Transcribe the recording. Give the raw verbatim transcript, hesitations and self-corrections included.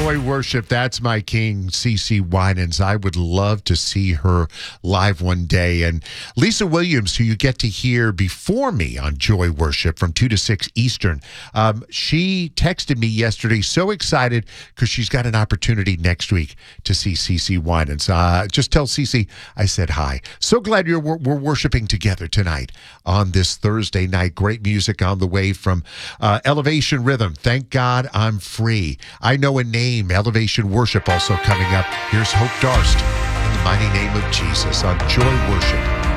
Joy Worship, that's my king, CeCe Winans. I would love to see her live one day. And Lisa Williams, who you get to hear before me on Joy Worship from two to six Eastern, um, she texted me yesterday, so excited because she's got an opportunity next week to see CeCe Winans. Uh, just tell CeCe I said hi. So glad you're, we're, we're worshiping together tonight on this Thursday night. Great music on the way from uh, Elevation Rhythm. Thank God I'm free. I know a name, Elevation Worship, also coming up. Here's Hope Darst in the mighty name of Jesus on Joy Worship.